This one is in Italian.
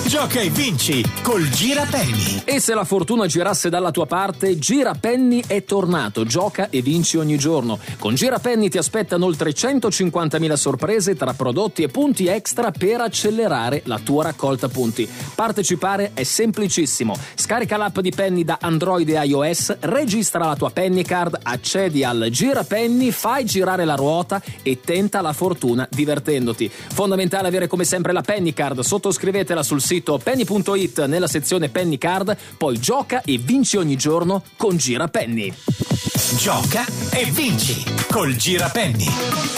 Gioca e vinci col Girapenny. E se la fortuna girasse dalla tua parte, Girapenny è tornato. Gioca e vinci ogni giorno. Con Girapenny ti aspettano oltre 150.000 sorprese tra prodotti e punti extra per accelerare la tua raccolta punti. Partecipare è semplicissimo. Scarica l'app di Penny da Android e iOS, registra la tua Penny Card, accedi al Girapenny, fai girare la ruota e tenta la fortuna divertendoti. Fondamentale avere come sempre la Penny Card. Sottoscrivetela sul sito penny.it nella sezione Penny Card, poi gioca e vinci ogni giorno con Girapenny. Gioca e vinci col Girapenny.